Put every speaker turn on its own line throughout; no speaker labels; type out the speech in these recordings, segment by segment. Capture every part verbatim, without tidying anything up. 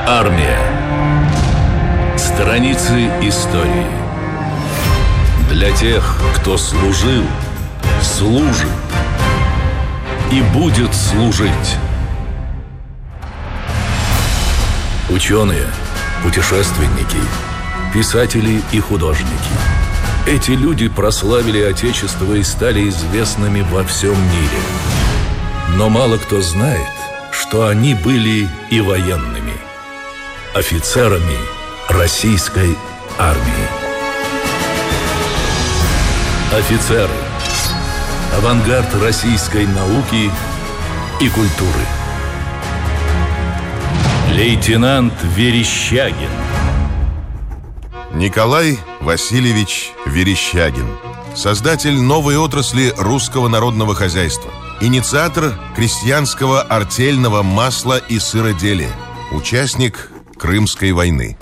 Армия. Страницы истории. Для тех, кто служил, служит и будет служить. Ученые, путешественники, писатели и художники. Эти люди прославили Отечество и стали известными во всем мире. Но мало кто знает, что они были и военными, офицерами российской армии. Офицеры. Авангард российской науки и культуры. Лейтенант Верещагин.
Николай Васильевич Верещагин. Создатель новой отрасли русского народного хозяйства. Инициатор крестьянского артельного масла и сыроделия. Участник Крымской войны.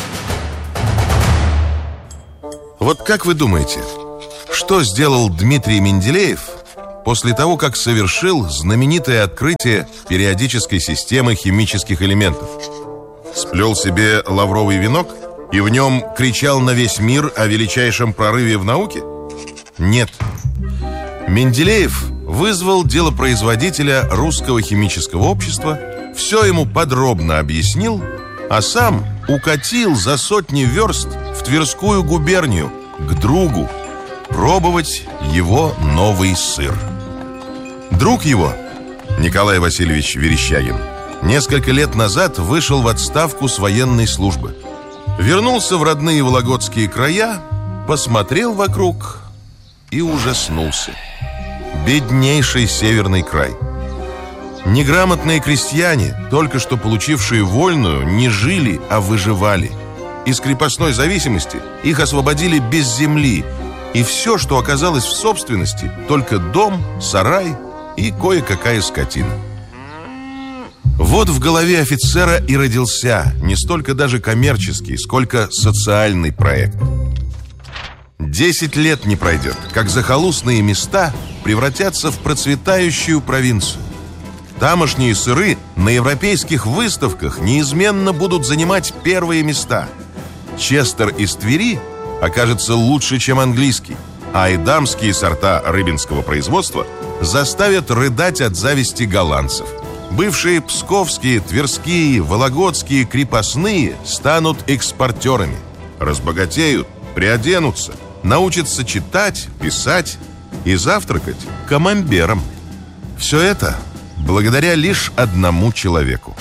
Вот как вы думаете, что сделал Дмитрий Менделеев после того, как совершил знаменитое открытие периодической системы химических элементов? Сплел себе лавровый венок и в нем кричал на весь мир о величайшем прорыве в науке? Нет. Менделеев вызвал делопроизводителя Русского химического общества, все ему подробно объяснил, а сам укатил за сотни верст в Тверскую губернию к другу пробовать его новый сыр. Друг его, Николай Васильевич Верещагин, несколько лет назад вышел в отставку с военной службы. Вернулся в родные вологодские края, посмотрел вокруг и ужаснулся. Беднейший северный край. Неграмотные крестьяне, только что получившие вольную, не жили, а выживали. Из крепостной зависимости их освободили без земли, и все, что оказалось в собственности, только дом, сарай и кое-какая скотина. Вот в голове офицера и родился не столько даже коммерческий, сколько социальный проект. Десять лет не пройдет, как захолустные места превратятся в процветающую провинцию. Тамошние сыры на европейских выставках неизменно будут занимать первые места. Честер из Твери окажется лучше, чем английский, а эдамские сорта рыбинского производства заставят рыдать от зависти голландцев. Бывшие псковские, тверские, вологодские крепостные станут экспортерами, разбогатеют, приоденутся, научатся читать, писать и завтракать камамбером. Все это благодаря лишь одному человеку.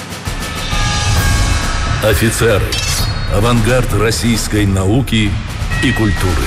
Офицеры. Авангард российской науки и культуры.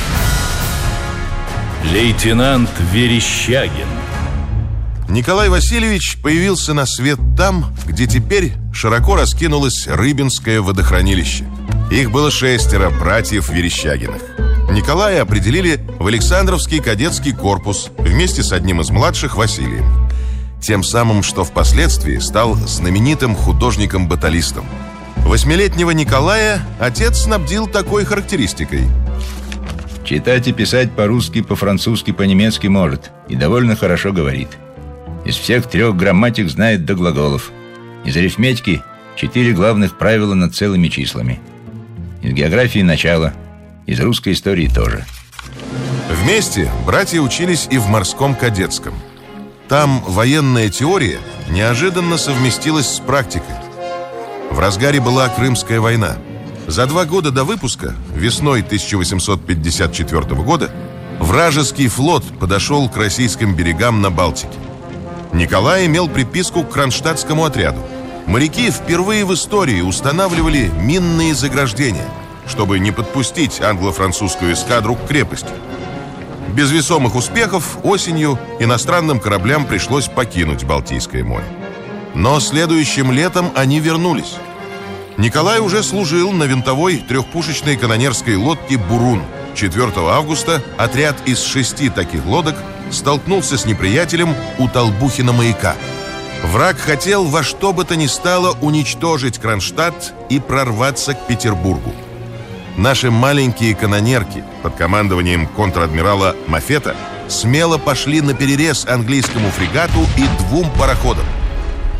Лейтенант Верещагин.
Николай Васильевич появился на свет там, где теперь широко раскинулось Рыбинское водохранилище. Их было шестеро братьев Верещагиных. Николая определили в Александровский кадетский корпус вместе с одним из младших, Василием. Тем самым, что впоследствии стал знаменитым художником-баталистом. Восьмилетнего Николая отец снабдил такой характеристикой.
Читать и писать по-русски, по-французски, по-немецки может. И довольно хорошо говорит. Из всех трех грамматик знает до глаголов. Из арифметики четыре главных правила над целыми числами. Из географии начало. Из русской истории тоже.
Вместе братья учились и в морском кадетском. Там военная теория неожиданно совместилась с практикой. В разгаре была Крымская война. За два года до выпуска, весной тысяча восемьсот пятьдесят четвёртого года, вражеский флот подошел к российским берегам на Балтике. Николай имел приписку к кронштадтскому отряду. Моряки впервые в истории устанавливали минные заграждения, чтобы не подпустить англо-французскую эскадру к крепости. Без весомых успехов осенью иностранным кораблям пришлось покинуть Балтийское море. Но следующим летом они вернулись. Николай уже служил на винтовой трехпушечной канонерской лодке «Бурун». четвёртого августа отряд из шести таких лодок столкнулся с неприятелем у Толбухина маяка. Враг хотел во что бы то ни стало уничтожить Кронштадт и прорваться к Петербургу. Наши маленькие канонерки под командованием контр-адмирала Мафета смело пошли наперерез английскому фрегату и двум пароходам.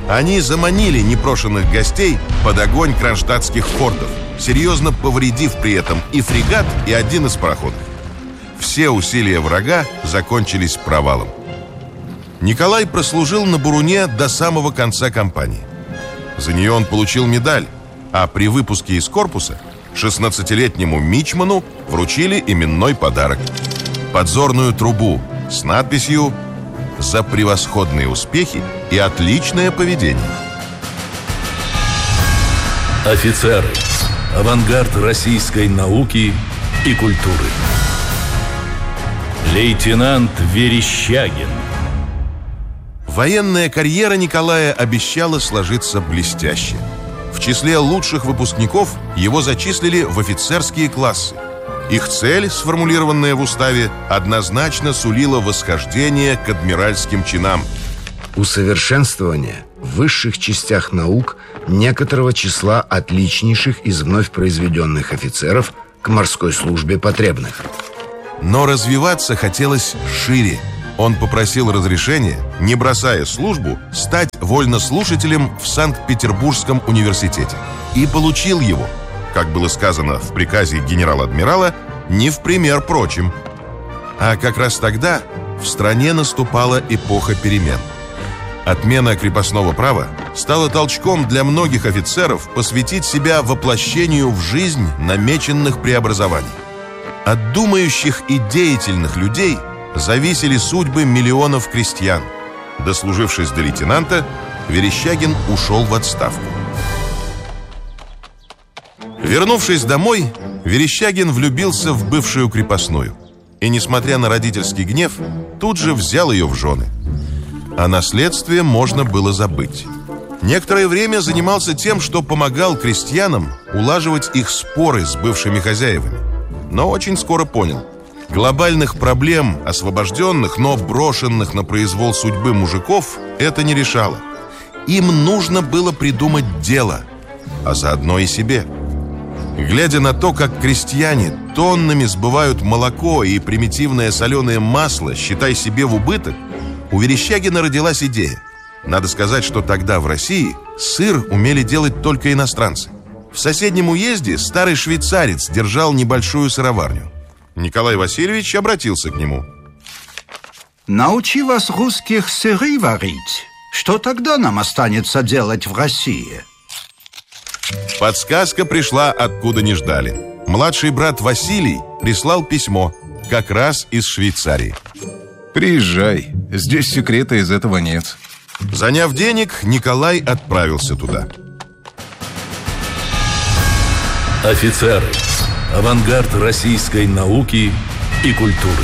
Они заманили непрошенных гостей под огонь кронштадтских фортов, серьезно повредив при этом и фрегат, и один из пароходов. Все усилия врага закончились провалом. Николай прослужил на Буруне до самого конца кампании. За нее он получил медаль, а при выпуске из корпуса шестнадцатилетнему мичману вручили именной подарок – подзорную трубу с надписью «За превосходные успехи и отличное поведение».
Офицеры. Авангард российской науки и культуры. Лейтенант Верещагин.
Военная карьера Николая обещала сложиться блестяще. В числе лучших выпускников его зачислили в офицерские классы. Их цель, сформулированная в уставе, однозначно сулила восхождение к адмиральским чинам.
Усовершенствование в высших частях наук некоторого числа отличнейших из вновь произведенных офицеров к морской службе потребных.
Но развиваться хотелось шире. Он попросил разрешения, не бросая службу, стать вольнослушателем в Санкт-Петербургском университете. И получил его, как было сказано в приказе генерал-адмирала, не в пример прочим. А как раз тогда в стране наступала эпоха перемен. Отмена крепостного права стала толчком для многих офицеров посвятить себя воплощению в жизнь намеченных преобразований. От думающих и деятельных людей зависели судьбы миллионов крестьян. Дослужившись до лейтенанта, Верещагин ушел в отставку. Вернувшись домой, Верещагин влюбился в бывшую крепостную и, несмотря на родительский гнев, тут же взял ее в жены. О наследстве можно было забыть. Некоторое время занимался тем, что помогал крестьянам улаживать их споры с бывшими хозяевами. Но очень скоро понял: глобальных проблем освобожденных, но брошенных на произвол судьбы мужиков это не решало. Им нужно было придумать дело, а заодно и себе. Глядя на то, как крестьяне тоннами сбывают молоко и примитивное соленое масло, считай себе в убыток, у Верещагина родилась идея. Надо сказать, что тогда в России сыр умели делать только иностранцы. В соседнем уезде старый швейцарец держал небольшую сыроварню. Николай Васильевич обратился к нему.
«Научи вас русских сыры варить. Что тогда нам останется делать в России?»
Подсказка пришла, откуда не ждали. Младший брат Василий прислал письмо, как раз из Швейцарии.
«Приезжай, здесь секрета из этого нет».
Заняв денег, Николай отправился туда.
Офицеры. Авангард российской науки и культуры.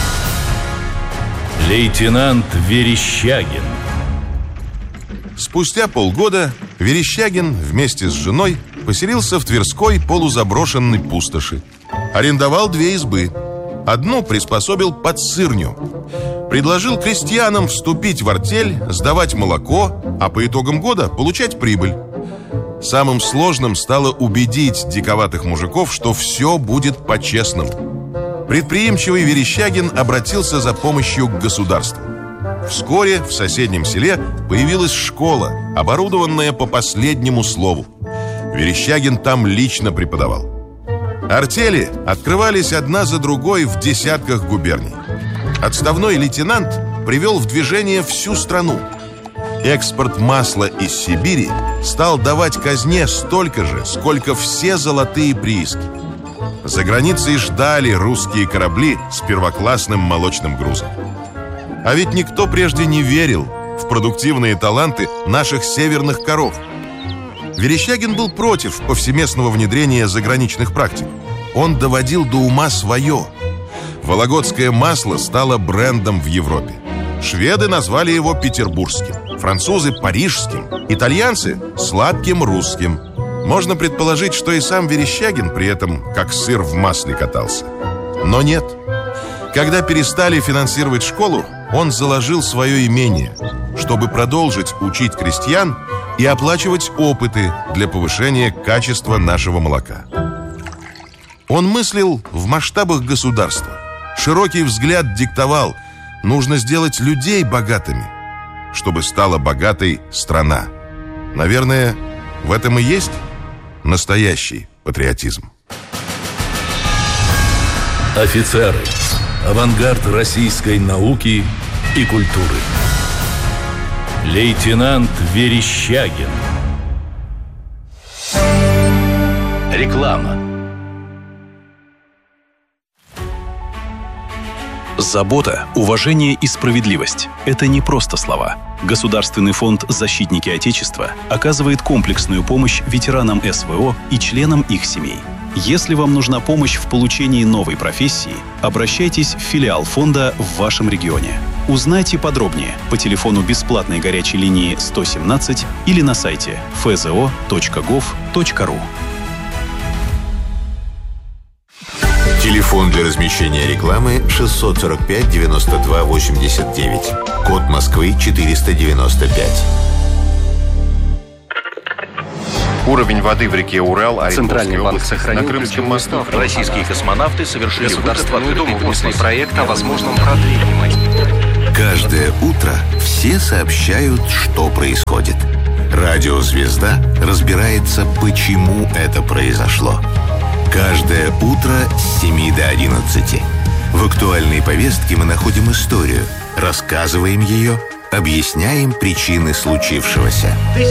Лейтенант Верещагин.
Спустя полгода Верещагин вместе с женой поселился в Тверской полузаброшенной пустоши. Арендовал две избы. Одну приспособил под сырню. Предложил крестьянам вступить в артель, сдавать молоко, а по итогам года получать прибыль. Самым сложным стало убедить диковатых мужиков, что все будет по-честному. Предприимчивый Верещагин обратился за помощью к государству. Вскоре в соседнем селе появилась школа, оборудованная по последнему слову. Верещагин там лично преподавал. Артели открывались одна за другой в десятках губерний. Отставной лейтенант привел в движение всю страну. Экспорт масла из Сибири стал давать казне столько же, сколько все золотые прииски. За границей ждали русские корабли с первоклассным молочным грузом. А ведь никто прежде не верил в продуктивные таланты наших северных коров. Верещагин был против повсеместного внедрения заграничных практик. Он доводил до ума свое. Вологодское масло стало брендом в Европе. Шведы назвали его петербургским, французы – парижским, итальянцы – сладким русским. Можно предположить, что и сам Верещагин при этом как сыр в масле катался. Но нет. Когда перестали финансировать школу, он заложил свое имение, чтобы продолжить учить крестьян и оплачивать опыты для повышения качества нашего молока. Он мыслил в масштабах государства. Широкий взгляд диктовал: нужно сделать людей богатыми, чтобы стала богатой страна. Наверное, в этом и есть настоящий патриотизм.
Офицеры. Авангард российской науки и культуры. Лейтенант Верещагин.
Реклама. Забота, уважение и справедливость – это не просто слова. Государственный фонд «Защитники Отечества» оказывает комплексную помощь ветеранам эс вэ о и членам их семей. Если вам нужна помощь в получении новой профессии, обращайтесь в филиал фонда в вашем регионе. Узнайте подробнее по телефону бесплатной горячей линии сто семнадцать или на сайте эф зэ о точка гов точка ру.
Телефон для размещения рекламы шестьсот сорок пять девяносто два восемьдесят девять. Код Москвы четыреста девяносто пять.
Уровень воды в реке Урал,
Центральный банк сохранил Крымском мосту.
Российские
космонавты совершили государственную думу после проекта о возможном продлении.
Каждое утро все сообщают, что происходит. Радиозвезда разбирается, почему это произошло. Каждое утро с семи до одиннадцати. В актуальной повестке мы находим историю, рассказываем ее, объясняем причины случившегося.